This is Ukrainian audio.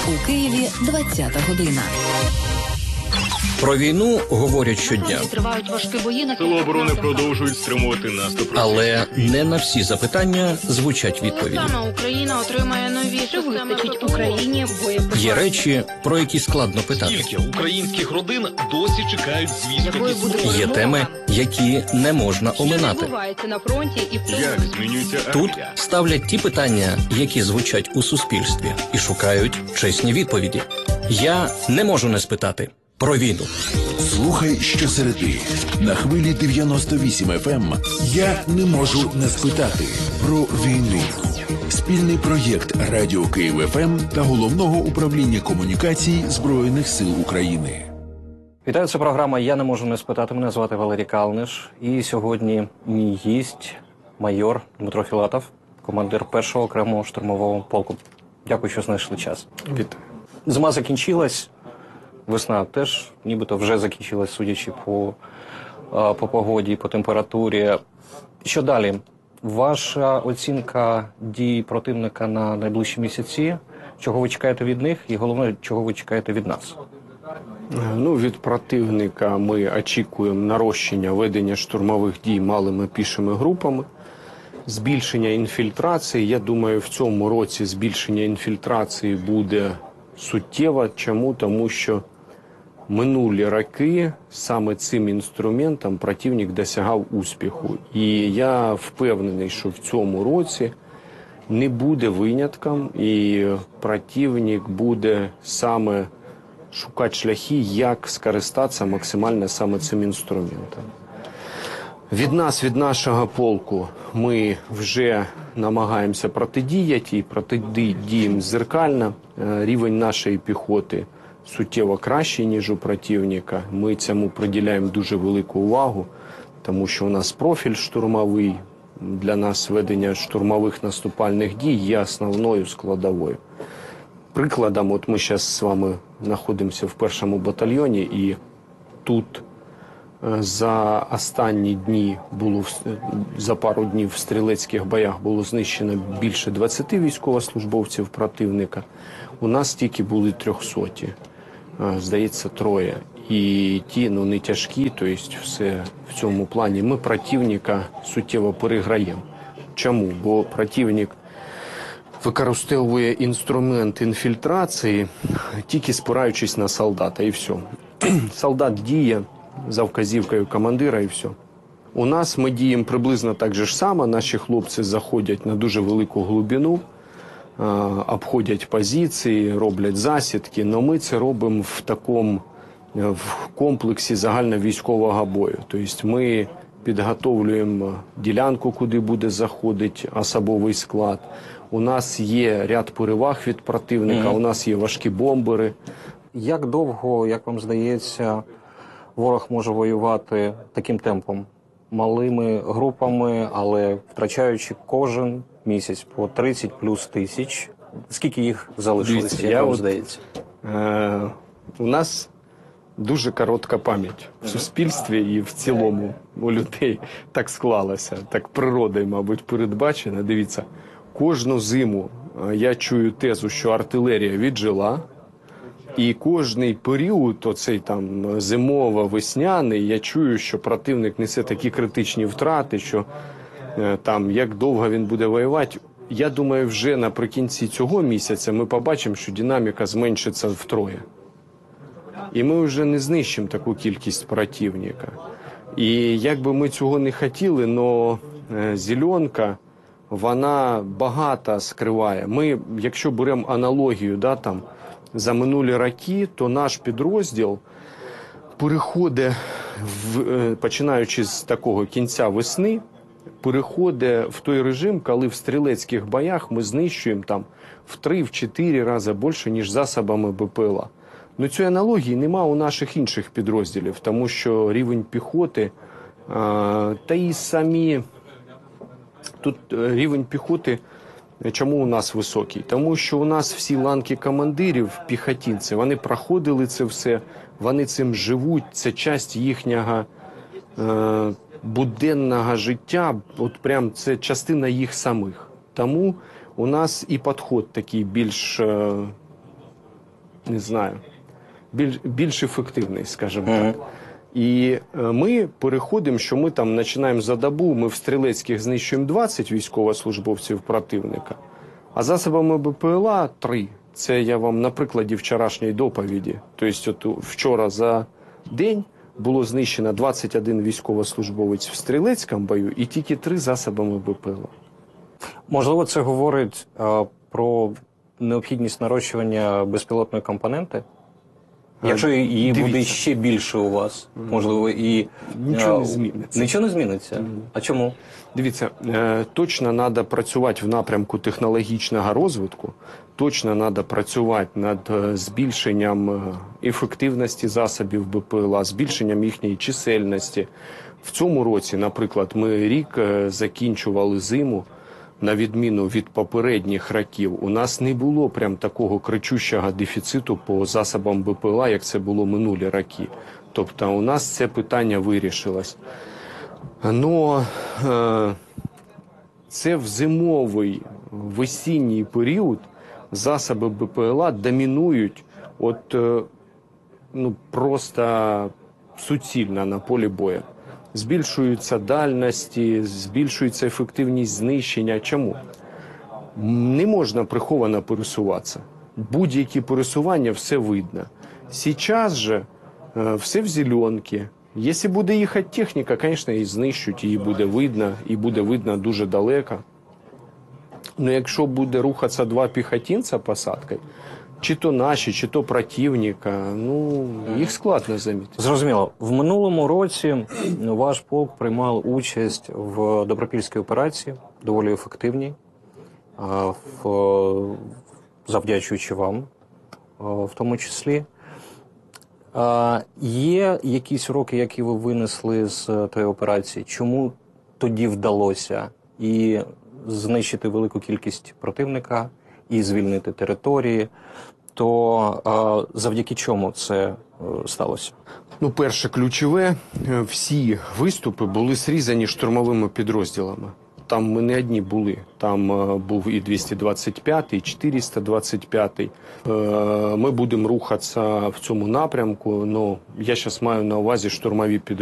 У Києві 20-та година. Про війну говорять щодня. Тривають важкі бої на Сили оборони продовжують стримувати наступ. Але не на всі запитання звучать відповіді. Саме Україна отримає нові системи Україні боєприпасів. Є речі, про які складно питати. Скільки українських родин досі чекають звістки з Є теми, які не можна оминати. Відбувається на фронті і Як змінюється Тут армія? ставлять ті питання, які звучать у суспільстві, і шукають чесні відповіді. Я не можу не спитати про війну. Слухай щосереди на хвилі 98 FM. Я не можу не спитати про війну. Спільний проєкт Радіо Київ ФМ та Головного управління комунікацій Збройних сил України. Вітаю, це програма «Я не можу не спитати». Мене звати Валерій Калниш. І сьогодні мій гість майор Дмитро Філатов, командир 1-го окремого штурмового полку. Дякую, що знайшли час. Вітаю. Зима закінчилась. Весна теж нібито вже закінчилась, судячи по погоді, по температурі. Що далі? Ваша оцінка дій противника на найближчі місяці? Чого ви чекаєте від них? І головне, чого ви чекаєте від нас? Від противника ми очікуємо нарощення ведення штурмових дій малими пішими групами, збільшення інфільтрації. Я думаю, в цьому році збільшення інфільтрації буде суттєво. Чому? Тому що минулі роки саме цим інструментом противник досягав успіху. І я впевнений, що в цьому році не буде винятком, і противник буде саме шукати шляхи, як скористатися максимально саме цим інструментом. Від нас, від нашого полку, ми вже намагаємося протидіяти і протидіємо зеркально. Рівень нашої піхоти суттєво кращий, ніж у противника. Ми цьому приділяємо дуже велику увагу, тому що у нас профіль штурмовий. Для нас ведення штурмових наступальних дій є основною складовою. Прикладом, от ми зараз з вами знаходимося в 1-му батальйоні, і тут за останні дні за пару днів в стрілецьких боях було знищено більше 20 військовослужбовців противника. У нас тільки були 300, здається, 3. І ті, не тяжкі, тобто все в цьому плані. Ми противника суттєво переграємо. Чому? Бо противник використовує інструмент інфільтрації, тільки спираючись на солдата, і все. Солдат діє за вказівкою командира, і все. У нас ми діємо приблизно так же ж само. Наші хлопці заходять на дуже велику глибину, обходять позиції, роблять засідки, але ми це робимо в комплексі загальновійськового бою. Тобто ми підготовлюємо ділянку, куди буде заходити особовий склад. У нас є ряд переваг від противника, у нас є важкі бомбери. Як довго, як вам здається, ворог може воювати таким темпом? Малими групами, але втрачаючи кожен місяць по 30 плюс тисяч. Скільки їх залишилося, як вам здається? У нас дуже коротка пам'ять в суспільстві і в цілому у людей так склалося, так природою, мабуть, передбачено. Дивіться, кожну зиму я чую тезу, що артилерія віджила, і кожний період, оцей там зимово-весняний, я чую, що противник несе такі критичні втрати, що там як довго він буде воювати. Я думаю, вже наприкінці цього місяця ми побачимо, що динаміка зменшиться втроє. І ми вже не знищимо таку кількість противника. І як би ми цього не хотіли, але зеленка, вона багато скриває. Ми, якщо беремо аналогію, за минулі роки, то наш підрозділ переходить, починаючи з такого кінця весни, переходить в той режим, коли в стрілецьких боях ми знищуємо в 3-4 рази більше, ніж засобами БПЛА. Цієї аналогії нема у наших інших підрозділів, тому що рівень піхоти, та і самі, тут рівень піхоти, чому у нас високий? Тому що у нас всі ланки командирів, піхотинці, вони проходили це все, вони цим живуть, це частина їхнього буденного життя, от прям це частина їх самих. Тому у нас і підход такий більш не знаю, більш ефективний, скажімо так. І ми переходимо, що ми там починаємо за добу, ми в Стрілецьких знищуємо 20 військовослужбовців противника, а засобами БПЛА 3. Це я вам на прикладі вчорашньої доповіді. Тобто вчора за день було знищено 21 військовослужбовець в Стрілецькому бою і тільки 3 засобами БПЛА. Можливо, це говорить про необхідність нарощування безпілотної компоненти? Якщо її буде ще більше у вас, можливо, і Нічого не зміниться. Нічого не зміниться? А чому? Дивіться, точно треба працювати в напрямку технологічного розвитку, точно треба працювати над збільшенням ефективності засобів БПЛА, збільшенням їхньої чисельності. В цьому році, наприклад, ми рік закінчували зиму, на відміну від попередніх років, у нас не було прям такого кричущого дефіциту по засобам БПЛА, як це було минулі роки. Тобто у нас це питання вирішилось. Но це в зимовий, весінній період засоби БПЛА домінують просто суцільно на полі бою. Збільшуються дальності, збільшується ефективність знищення. Чому? Не можна приховано пересуватися. Будь-які пересування все видно. Зараз же все в зеленці. Якщо буде їхати техніка, звісно, її знищуть, її буде видно, і буде видно дуже далеко. Але якщо буде рухатися 2 піхотинця посадкою, чи то наші, чи то противника, їх складно замітити. Зрозуміло. В минулому році ваш полк приймав участь в добропільській операції, доволі ефективній, завдячуючи вам, в тому числі. Є якісь уроки, які ви винесли з тієї операції? Чому тоді вдалося і знищити велику кількість противника, і звільнити території? То завдяки чому це сталося? Перше ключове, всі виступи були зрізані штурмовими підрозділами. Там ми не одні були. Там був і 225-й, і 425-й. Ми будемо рухатися в цьому напрямку, я зараз маю на увазі штурмові підрозділи.